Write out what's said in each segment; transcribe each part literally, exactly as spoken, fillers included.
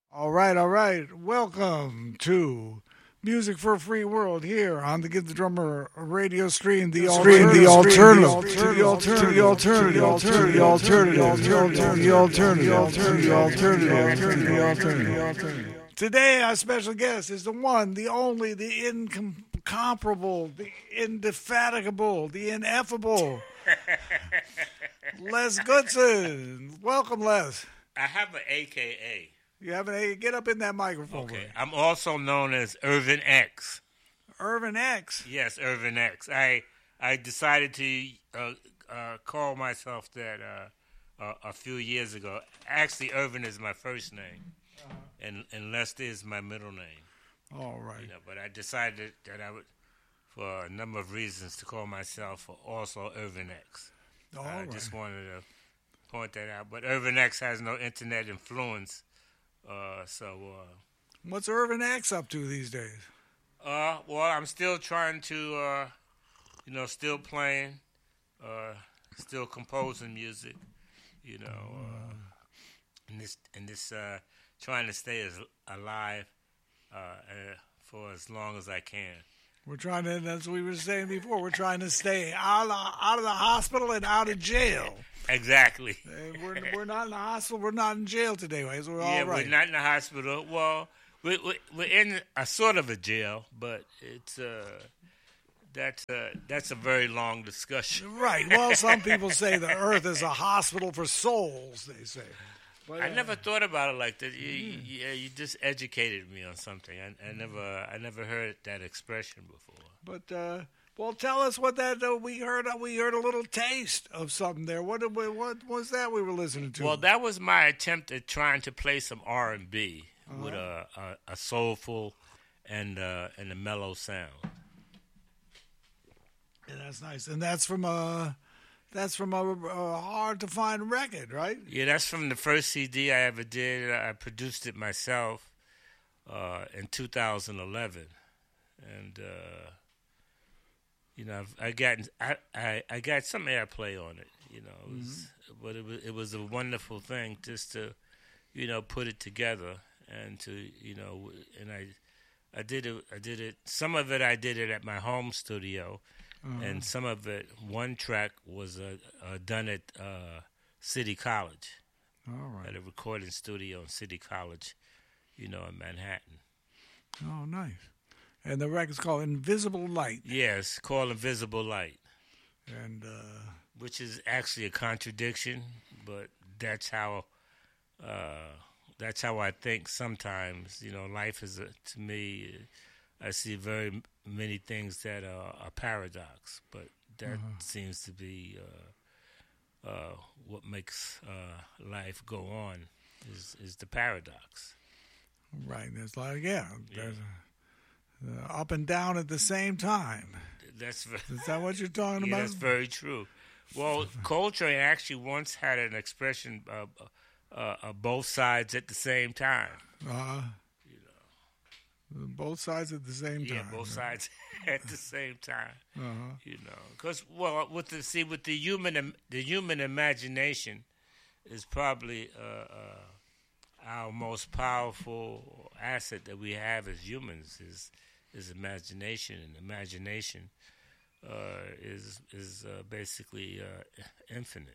All right, all right. Welcome to Music for a Free World here on the Get the Drummer radio stream. The Stream, the alternative, alternative, the alternative, the alternative, the alternative, the alternative, the alternative, the alternative, the alternative, the alternative, the alternative. Today, our special guest is the one, the only, the incomparable, the indefatigable, the ineffable Les Goodson. Welcome, Les. I have an A K A. You have an A. Get up in that microphone. Okay. I'm also known as Irvin X. Irvin X. Yes, Irvin X. I I decided to uh, uh, call myself that uh, uh, a few years ago. Actually, Irvin is my first name, uh-huh. and and Lester is my middle name. All right. You know, but I decided that I would, for a number of reasons, to call myself also Irvin X. All I right. just wanted to point that out. But Irvin X has no internet influence. Uh, so, uh, what's Irvin X up to these days? Uh, well, I'm still trying to, uh, you know, still playing, uh, still composing music, you know, uh, and this, and this, uh, trying to stay as alive, uh, uh, for as long as I can. We're trying to, as we were saying before, we're trying to stay out of, out of the hospital and out of jail. Exactly. Uh, we're we're not in the hospital. We're not in jail today, so we're yeah, all right. we're not in the hospital. Well, we, we, we're in a sort of a jail, but it's uh, that's uh, that's a very long discussion. Right. Well, some people say the earth is a hospital for souls. They say. But, I uh, never thought about it like that. You, you, you, you just educated me on something. I, I never, I never heard that expression before. But uh, well, tell us what that uh, we heard. Uh, we heard a little taste of something there. What did we, what was that we were listening to? Well, that was my attempt at trying to play some R and B uh-huh. with a, a, a soulful and uh, and a mellow sound. Yeah, that's nice, and that's from a. That's from a, a hard-to-find record, right? Yeah, that's from the first C D I ever did. I produced it myself uh, in two thousand eleven, and uh, you know, I've, I got I, I I got some airplay on it. You know, it was, mm-hmm. but it was it was a wonderful thing just to, you know, put it together and to you know, and I I did it I did it. Some of it I did it at my home studio. Uh-huh. And some of it, one track was uh, uh, done at uh, City College. All right. At a recording studio in City College, you know, in Manhattan. Oh, nice. And the record's called Invisible Light. Yes, called Invisible Light. And uh, which is actually a contradiction, but that's how uh, that's how I think sometimes. You know, life is, a, to me, I see very many things that are a paradox, but that uh-huh. seems to be uh, uh, what makes uh, life go on is is the paradox. Right. There's like yeah, there's yeah. A, uh, up and down at the same time. That's is that what you're talking yeah, about? That's very true. Well, Coltrane actually once had an expression of uh, uh, both sides at the same time. Uh-huh. Both sides at the same time. Yeah, both right? sides at the same time. Uh-huh. You know, because well, with the see with the human the human imagination is probably uh, uh, our most powerful asset that we have as humans is is imagination, and imagination uh, is is uh, basically uh, infinite.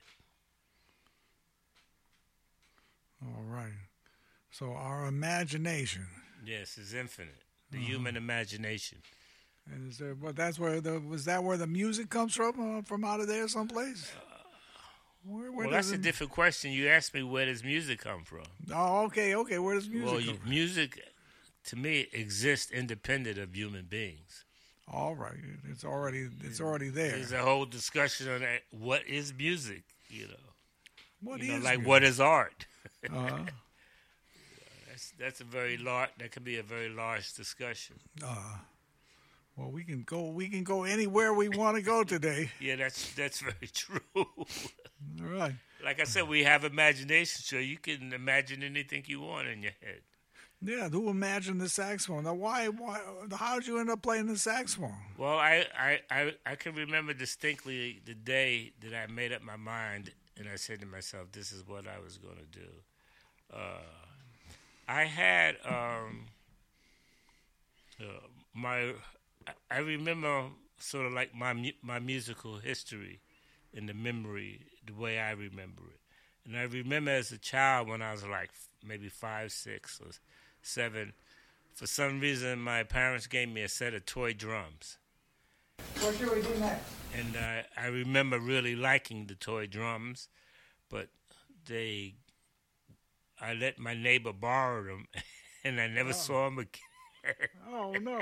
All right. So our imagination. Yes, it's infinite. The uh-huh. human imagination. And is there? Well, that's where the was that where the music comes from? Uh, from out of there, someplace. Uh, where, where well, that's it... a different question. You asked me where does music come from? Oh, okay, okay. Where does music? Well, come you, from? music, to me, exists independent of human beings. All right, it's already it's already there. There's a whole discussion on that. What is music? You know, what you is know, like music? what is art? Uh-huh. That's that's a very large. That can be a very large discussion. Uh, well, we can go. We can go anywhere we want to go today. Yeah, that's that's very true. All right. Like I said, we have imagination, so you can imagine anything you want in your head. Yeah, who imagined the saxophone? Now, why? Why? How did you end up playing the saxophone? Well, I, I, I, I can remember distinctly the day that I made up my mind, and I said to myself, "This is what I was going to do." Uh, I had um, uh, my. I remember sort of like my mu- my musical history in the memory, the way I remember it. And I remember as a child when I was like maybe five, six, or seven. For some reason, my parents gave me a set of toy drums. What should we do next? And I, I remember really liking the toy drums, but they, I let my neighbor borrow them, and I never Oh. saw them again. Oh, no.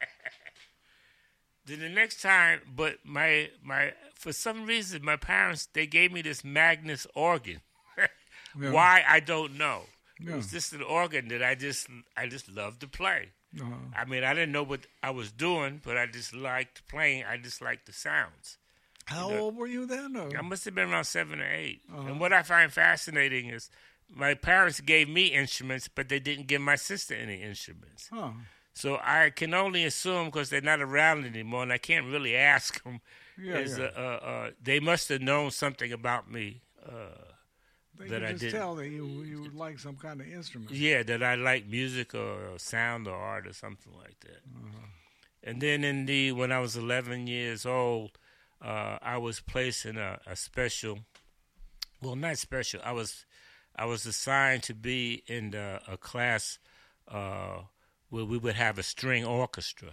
Then the next time, but my my for some reason my parents they gave me this Magnus organ. Yeah. Why I don't know. It Yeah. was just an organ that I just I just loved to play. Uh-huh. I mean, I didn't know what I was doing, but I just liked playing. I just liked the sounds. How You know, old were you then? Or? I must have been around seven or 8 Uh-huh. And what I find fascinating is my parents gave me instruments, but they didn't give my sister any instruments. Huh. So I can only assume because they're not around anymore, and I can't really ask them. Yeah, is, yeah. Uh, uh, uh, they must have known something about me. Uh, They that could I just didn't. tell that you you would like some kind of instrument. Yeah, that I like music or, or sound or art or something like that. Uh-huh. And then in the when I was eleven years old, uh, I was placed in a, a special. Well, not special. I was I was assigned to be in the, a class uh, where we would have a string orchestra,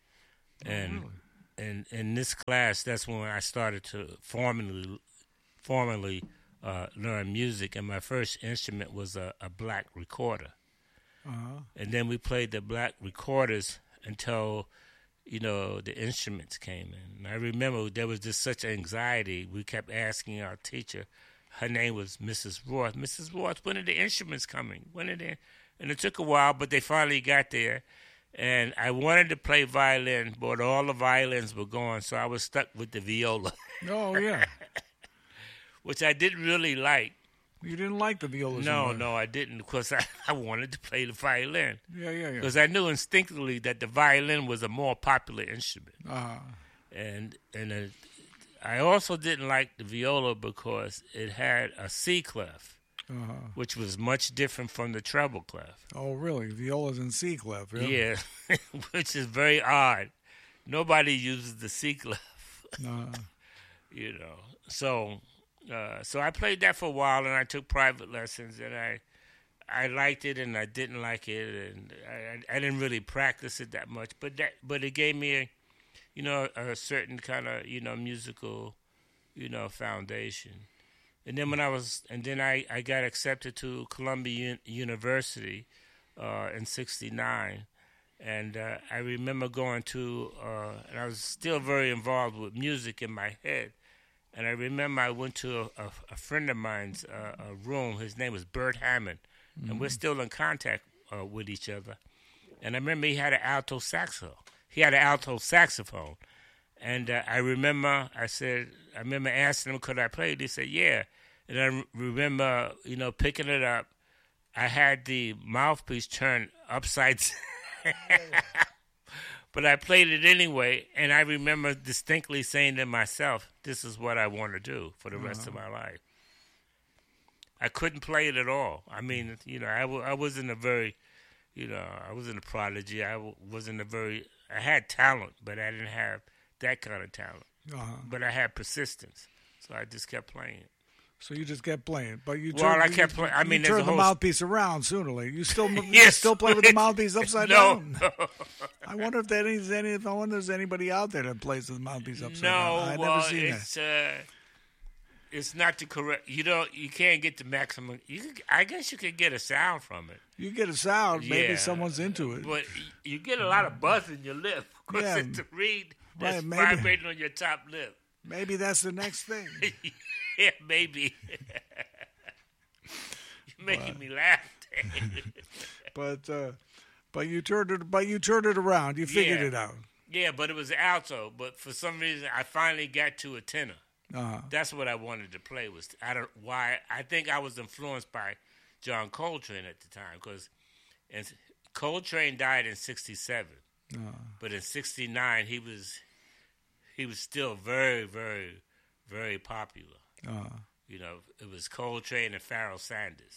and Oh, really? and in this class, that's when I started to formally formally uh, learn music. And my first instrument was a, a black recorder. Uh-huh. And then we played the black recorders until, you know, the instruments came in. And I remember there was just such anxiety. We kept asking our teacher, her name was Missus Roth, Missus Roth, when are the instruments coming? When are they? And it took a while, but they finally got there. And I wanted to play violin, but all the violins were gone, so I was stuck with the viola, Oh, yeah. which I didn't really like. You didn't like the viola so No, much. no, I didn't, because I, I wanted to play the violin. Yeah, yeah, yeah. Because I knew instinctively that the violin was a more popular instrument. Uh-huh. And and uh, I also didn't like the viola because it had a C clef, Uh-huh. which was much different from the treble clef. Oh, really? Viola's in C clef, yeah? Yeah, which is very odd. Nobody uses the C clef, Uh-huh. you know. So, uh, so I played that for a while, and I took private lessons, and I, I liked it, and I didn't like it, and I, I didn't really practice it that much. But that, but it gave me a, you know, a certain kind of, you know, musical, you know, foundation. And then when I was, and then I, I got accepted to Columbia Un- University uh, in sixty-nine. And uh, I remember going to, uh, and I was still very involved with music in my head. And I remember I went to a, a, a friend of mine's uh, a room. His name was Bert Hammond. Mm-hmm. And we're still in contact uh, with each other. And I remember he had an alto saxophone. He had an alto saxophone. And uh, I remember, I said, I remember asking him, could I play it? He said, yeah. And I remember, you know, picking it up. I had the mouthpiece turned upside down. But I played it anyway. And I remember distinctly saying to myself, this is what I want to do for the rest Uh-huh. of my life. I couldn't play it at all. I mean, you know, I, w- I wasn't a very, you know, I wasn't a prodigy. I w- wasn't a very, I had talent, but I didn't have that kind of talent. Uh-huh. But I had persistence. So I just kept playing it. So you just kept playing, but you Well, turned, I you- kept playing. I you mean, there's a turned the whole- mouthpiece around sooner or later. You still you Yes, still play with the mouthpiece upside no, down. No, I wonder if there is any. If I wonder if there's anybody out there that plays with the mouthpiece upside no. down. I've well, never seen that. it's uh, it's not the correct. You don't. You can't get the maximum. You, could, I guess you could get a sound from it. You get a sound. Maybe Yeah. someone's into it. But y- you get a lot of buzz in your lip because Yeah. it's the reed that's Right, maybe. vibrating on your top lip. Maybe that's the next thing. Yeah, maybe. You're making me laugh. Dave. But uh, but you turned it. But you turned it around. You figured Yeah. it out. Yeah, but it was alto. But for some reason, I finally got to a tenor. Uh-huh. That's what I wanted to play. Was I don't why I think I was influenced by John Coltrane at the time because Coltrane died in sixty-seven, Uh-huh. but in sixty-nine he was he was still very very very popular. Uh-huh. You know, it was Coltrane and Pharoah Sanders.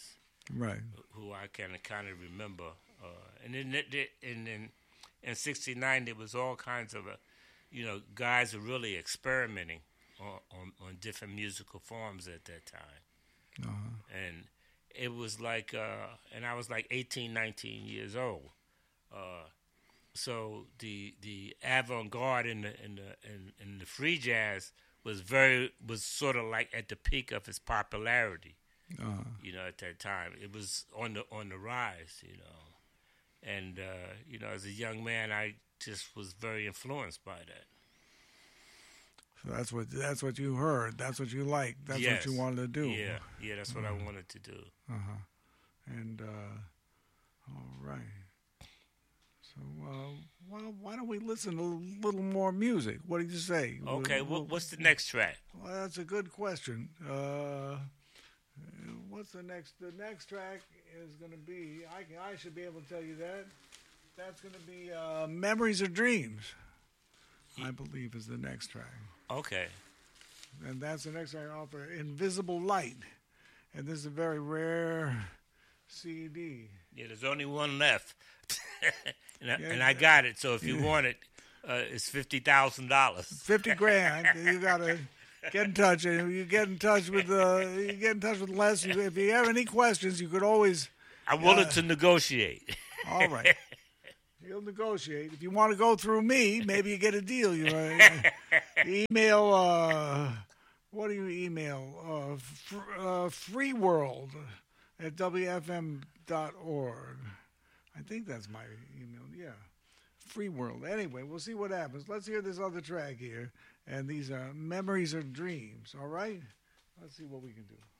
Right. Who I can kind of remember. Uh, and then it, it, and then in sixty-nine, there was all kinds of, uh, you know, guys were really experimenting on, on, on different musical forms at that time. Uh-huh. And it was like, uh, and I was like eighteen, nineteen years old. Uh, so the the avant-garde and the, and the, and, and the free jazz was very, was sort of like at the peak of its popularity. Uh-huh. You know, at that time, it was on the on the rise. You know, and uh, you know, as a young man, I just was very influenced by that. So that's what that's what you heard. That's what you liked. That's Yes. what you wanted to do. Yeah, yeah, that's what uh-huh. I wanted to do. Uh huh. And uh, all right. So, uh, well, why don't we listen to a little more music? What do you say? Okay, We'll, what, what's the next track? Well, that's a good question. Uh, what's the next? The next track is going to be. I can, I should be able to tell you that. That's going to be uh, "Memories or Dreams." I believe is the next track. Okay. And that's the next track off of "Invisible Light," and this is a very rare C D. Yeah, there's only one left, and, I, Yeah, and I got it. So if you yeah. want it, uh, it's fifty thousand dollars. Fifty grand. You gotta get in touch, and you get in touch with uh, you get in touch with Les. You, if you have any questions, you could always. I'm willing uh, to negotiate. All right. He'll negotiate. If you want to go through me, maybe you get a deal. You uh, email. Uh, what do you email? Uh, fr- uh, freeworld at w f m dot org. I think that's my email. Yeah. Freeworld. Anyway, we'll see what happens. Let's hear this other track here. And these are Memories or Dreams. All right? Let's see what we can do.